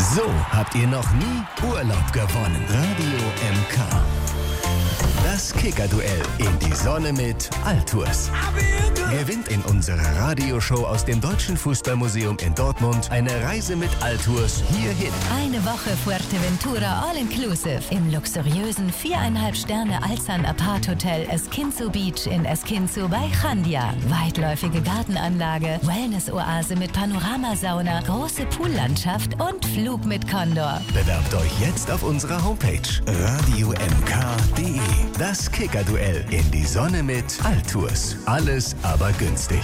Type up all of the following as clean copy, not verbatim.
So habt ihr noch nie Urlaub gewonnen. Radio MK. Das Kicker-Duell in die Sonne mit Altours. Gewinnt in unserer Radioshow aus dem Deutschen Fußballmuseum in Dortmund eine Reise mit Altours hierhin. Eine Woche Fuerteventura All-Inclusive im luxuriösen 4,5 Sterne Alzan Apart Hotel Esquinzo Beach in Esquinzo bei Chandia. Weitläufige Gartenanlage, Wellness-Oase mit Panoramasauna, große Poollandschaft und Flug mit Condor. Bewerbt euch jetzt auf unserer Homepage radiomk.de. Das Kicker-Duell in die Sonne mit Altours. Alles aber günstig.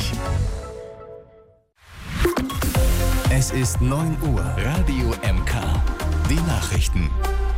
Es ist 9 Uhr. Radio MK. Die Nachrichten.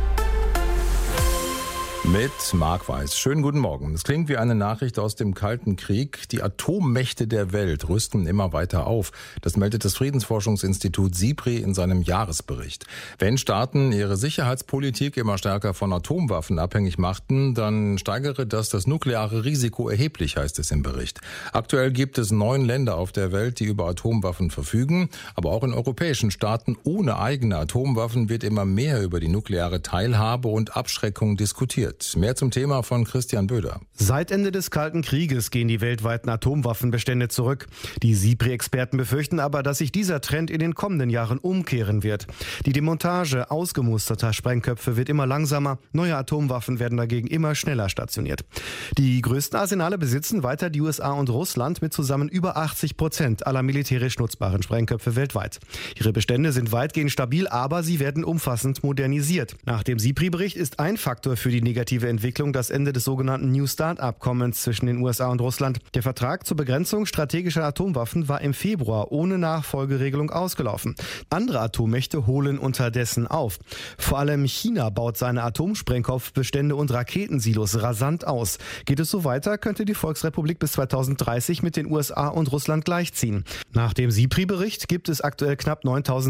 Mit Marc Weiß. Schönen guten Morgen. Es klingt wie eine Nachricht aus dem Kalten Krieg. Die Atommächte der Welt rüsten immer weiter auf. Das meldet das Friedensforschungsinstitut SIPRI in seinem Jahresbericht. Wenn Staaten ihre Sicherheitspolitik immer stärker von Atomwaffen abhängig machten, dann steigere das nukleare Risiko erheblich, heißt es im Bericht. Aktuell gibt es 9 Länder auf der Welt, die über Atomwaffen verfügen. Aber auch in europäischen Staaten ohne eigene Atomwaffen wird immer mehr über die nukleare Teilhabe und Abschreckung diskutiert. Mehr zum Thema von Christian Böder. Seit Ende des Kalten Krieges gehen die weltweiten Atomwaffenbestände zurück. Die SIPRI-Experten befürchten aber, dass sich dieser Trend in den kommenden Jahren umkehren wird. Die Demontage ausgemusterter Sprengköpfe wird immer langsamer. Neue Atomwaffen werden dagegen immer schneller stationiert. Die größten Arsenale besitzen weiter die USA und Russland mit zusammen über 80% aller militärisch nutzbaren Sprengköpfe weltweit. Ihre Bestände sind weitgehend stabil, aber sie werden umfassend modernisiert. Nach dem SIPRI-Bericht ist ein Faktor für die negative Entwicklung das Ende des sogenannten New START-Abkommens zwischen den USA und Russland. Der Vertrag zur Begrenzung strategischer Atomwaffen war im Februar ohne Nachfolgeregelung ausgelaufen. Andere Atommächte holen unterdessen auf. Vor allem China baut seine Atomsprengkopfbestände und Raketensilos rasant aus. Geht es so weiter, könnte die Volksrepublik bis 2030 mit den USA und Russland gleichziehen. Nach dem SIPRI-Bericht gibt es aktuell knapp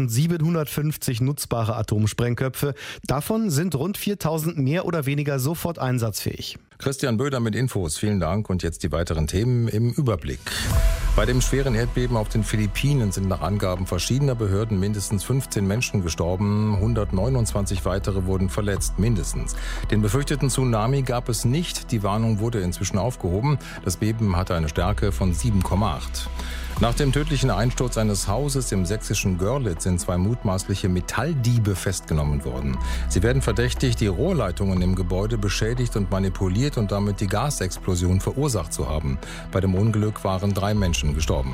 9.750 nutzbare Atomsprengköpfe. Davon sind rund 4.000 mehr oder weniger sofort einsatzfähig. Christian Böder mit Infos. Vielen Dank. Und jetzt die weiteren Themen im Überblick. Bei dem schweren Erdbeben auf den Philippinen sind nach Angaben verschiedener Behörden mindestens 15 Menschen gestorben. 129 weitere wurden verletzt, mindestens. Den befürchteten Tsunami gab es nicht. Die Warnung wurde inzwischen aufgehoben. Das Beben hatte eine Stärke von 7,8. Nach dem tödlichen Einsturz eines Hauses im sächsischen Görlitz sind 2 mutmaßliche Metalldiebe festgenommen worden. Sie werden verdächtigt, die Rohrleitungen im Gebäude beschädigt und manipuliert und damit die Gasexplosion verursacht zu haben. Bei dem Unglück waren 3 Menschen gestorben.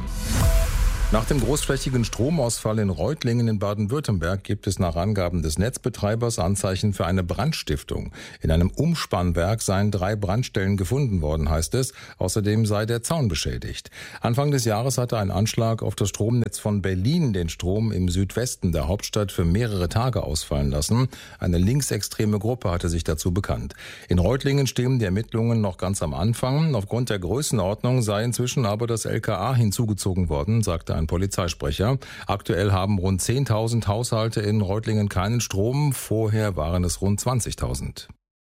Nach dem großflächigen Stromausfall in Reutlingen in Baden-Württemberg gibt es nach Angaben des Netzbetreibers Anzeichen für eine Brandstiftung. In einem Umspannwerk seien 3 Brandstellen gefunden worden, heißt es. Außerdem sei der Zaun beschädigt. Anfang des Jahres hatte ein Anschlag auf das Stromnetz von Berlin den Strom im Südwesten der Hauptstadt für mehrere Tage ausfallen lassen. Eine linksextreme Gruppe hatte sich dazu bekannt. In Reutlingen stehen die Ermittlungen noch ganz am Anfang. Aufgrund der Größenordnung sei inzwischen aber das LKA hinzugezogen worden, sagte ein Polizeisprecher. Aktuell haben rund 10.000 Haushalte in Reutlingen keinen Strom. Vorher waren es rund 20.000.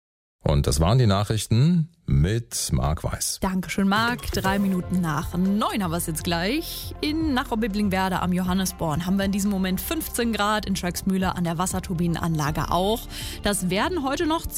Und das waren die Nachrichten mit Marc Weiß. Dankeschön, Marc. 3 Minuten nach 9 haben wir es jetzt gleich. In Nachau-Bibblingwerder am Johannesborn haben wir in diesem Moment 15 Grad, in Schöcksmühle an der Wasserturbinenanlage auch. Das werden heute noch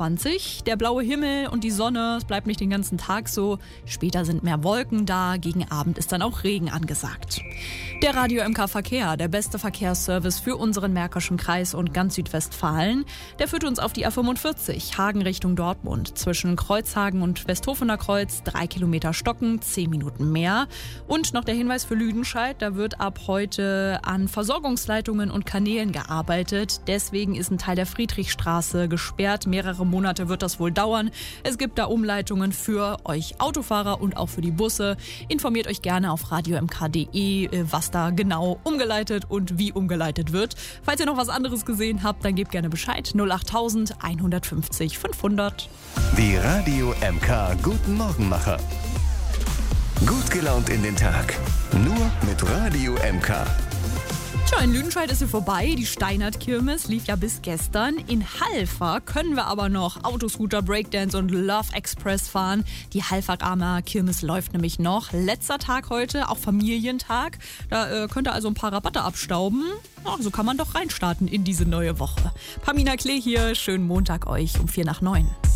22. Der blaue Himmel und die Sonne, es bleibt nicht den ganzen Tag so. Später sind mehr Wolken da, gegen Abend ist dann auch Regen angesagt. Der Radio MK Verkehr, der beste Verkehrsservice für unseren Märkischen Kreis und ganz Südwestfalen, der führt uns auf die A45, Hagen Richtung Dortmund, zwischen Kreuzhagen und Westhofener Kreuz, 3 Kilometer stocken, 10 Minuten mehr. Und noch der Hinweis für Lüdenscheid, da wird ab heute an Versorgungsleitungen und Kanälen gearbeitet. Deswegen ist ein Teil der Friedrichstraße gesperrt. Mehrere Monate wird das wohl dauern. Es gibt da Umleitungen für euch Autofahrer und auch für die Busse. Informiert euch gerne auf radiomk.de, was da genau umgeleitet und wie umgeleitet wird. Falls ihr noch was anderes gesehen habt, dann gebt gerne Bescheid. 08000 150 500. Die Radio MK Guten Morgenmacher. Gut gelaunt in den Tag. Nur mit Radio MK. Tja, in Lüdenscheid ist sie vorbei. Die Steinert-Kirmes lief ja bis gestern. In Halver können wir aber noch Autoscooter, Breakdance und Love Express fahren. Die Halver-Armer Kirmes läuft nämlich noch. Letzter Tag heute, auch Familientag. Da könnt ihr also ein paar Rabatte abstauben. Ja, so kann man doch reinstarten in diese neue Woche. Pamina Klee hier, schönen Montag euch um 8:45.